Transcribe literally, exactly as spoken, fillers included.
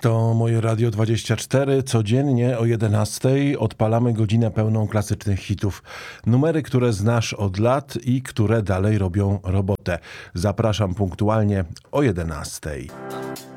To moje Radio dwadzieścia cztery. Codziennie o jedenastej odpalamy godzinę pełną klasycznych hitów. Numery, które znasz od lat i które dalej robią robotę. Zapraszam punktualnie o jedenastej.